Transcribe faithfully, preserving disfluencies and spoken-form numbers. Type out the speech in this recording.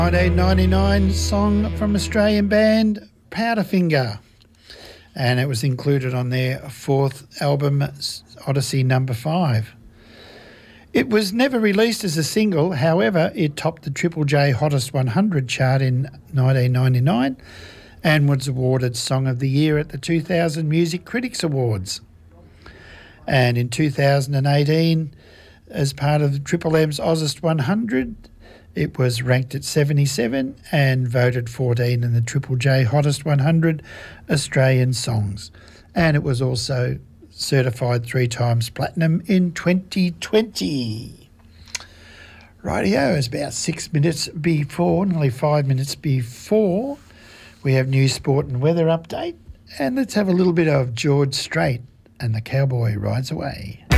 nineteen ninety-nine song from Australian band Powderfinger, and it was included on their fourth album, Odyssey number five. It was never released as a single, however, it topped the Triple J Hottest one hundred chart in nineteen ninety-nine and was awarded Song of the Year at the two thousand Music Critics Awards. And in two thousand eighteen, as part of Triple M's Ozzest one hundred, it was ranked at seventy-seven and voted fourteen in the Triple J Hottest one hundred Australian Songs. And it was also certified three times platinum in twenty twenty. Rightio, it's about six minutes before, nearly five minutes before, we have news, sport and weather update. And let's have a little bit of George Strait and the Cowboy Rides Away.